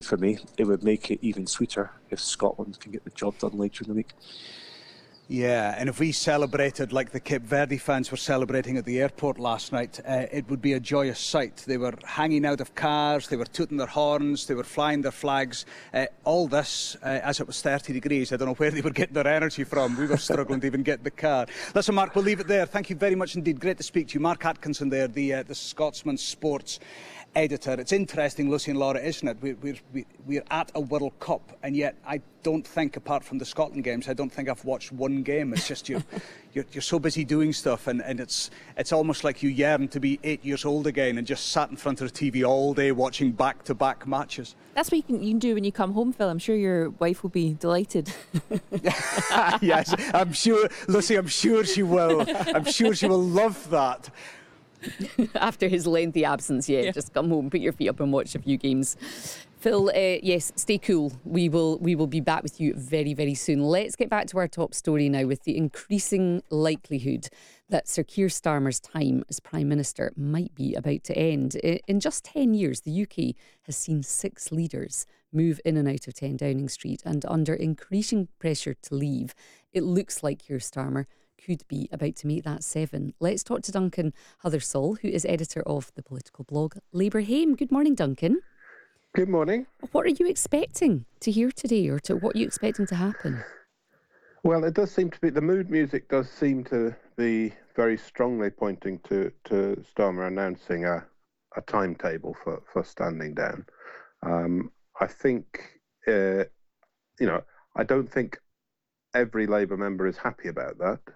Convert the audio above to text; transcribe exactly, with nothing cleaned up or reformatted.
for me. It would make it even sweeter if Scotland can get the job done later in the week. Yeah, and if we celebrated like the Cape Verde fans were celebrating at the airport last night, uh, it would be a joyous sight. They were hanging out of cars, they were tooting their horns, they were flying their flags. Uh, all this, uh, as it was thirty degrees, I don't know where they were getting their energy from. We were struggling to even get the car. Listen, Mark, we'll leave it there. Thank you very much indeed. Great to speak to you. Mark Atkinson there, the, uh, the Scotsman Sports editor. It's interesting, Lucy and Laura, isn't it? We, we're, we, we're at a World Cup, and yet I don't think, apart from the Scotland games, I don't think I've watched one game. It's just you're, you're, you're so busy doing stuff, and, and it's it's almost like you yearn to be eight years old again and just sat in front of the T V all day watching back-to-back matches. That's what you can, you can do when you come home, Phil. I'm sure your wife will be delighted. Yes, I'm sure, Lucy, I'm sure she will. I'm sure she will love that. After his lengthy absence, yeah, yeah, just come home, put your feet up and watch a few games. Phil, uh, yes, stay cool. We will we will be back with you very, very soon. Let's get back to our top story now, with the increasing likelihood that Sir Keir Starmer's time as Prime Minister might be about to end. In just ten years, the U K has seen six leaders move in and out of ten Downing Street, and under increasing pressure to leave, it looks like Keir Starmer could be about to make that seven. Let's talk to Duncan Hothersall, who is editor of the political blog Labour Haim. Good morning, Duncan. Good morning. What are you expecting to hear today, or to what are you expecting to happen? Well, it does seem to be, the mood music does seem to be very strongly pointing to, to Starmer announcing a, a timetable for, for standing down. Um, I think, uh, you know, I don't think every Labour member is happy about that.